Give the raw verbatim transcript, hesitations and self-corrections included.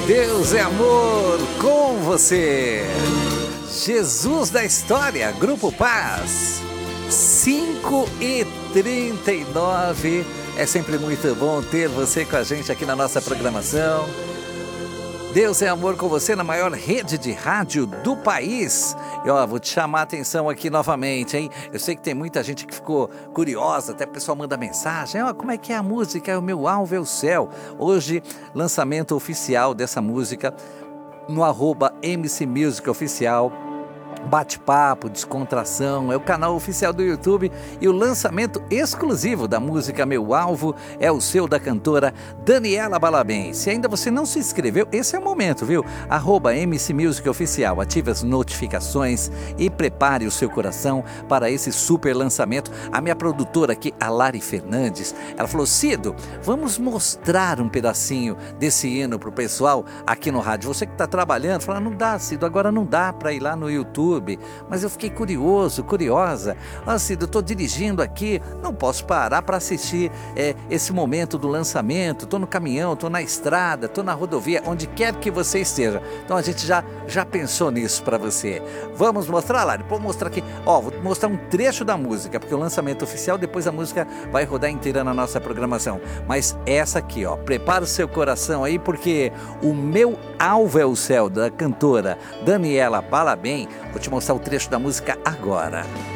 Deus é amor com você. Jesus da História, Grupo Paz. cinco e trinta e nove. É sempre muito bom ter você com a gente aqui na nossa programação. Deus é amor com você na maior rede de rádio do país. E ó, vou te chamar a atenção aqui novamente, hein? Eu sei que tem muita gente que ficou curiosa, até o pessoal manda mensagem. Ó, como é que é a música? O meu alvo é o céu. Hoje, lançamento oficial dessa música no arroba M C Music Oficial. Bate-papo, descontração, é o canal oficial do YouTube e o lançamento exclusivo da música Meu Alvo é o seu, da cantora Daniela Balabem. Se ainda você não se inscreveu, esse é o momento, viu? Arroba M C Music Oficial, ative as notificações e prepare o seu coração para esse super lançamento. A minha produtora aqui, a Lari Fernandes, ela falou: Cido, vamos mostrar um pedacinho desse hino pro pessoal aqui no rádio. Você que está trabalhando, fala: não dá, Cido, agora não dá para ir lá no YouTube. Mas eu fiquei curioso, curiosa. Ah, Cido, eu estou dirigindo aqui, não posso parar para assistir é, esse momento do lançamento. Estou no caminhão, estou na estrada, estou na rodovia, onde quer que você esteja. Então a gente já, já pensou nisso para você. Vamos mostrar, Lari? Vou mostrar aqui. Ó, vou mostrar um trecho da música, porque o lançamento oficial, depois a música vai rodar inteira na nossa programação. Mas essa aqui, ó, prepara o seu coração aí, porque o meu alvo é o céu, da cantora Daniela Balabem. Vou te mostrar o trecho da música agora.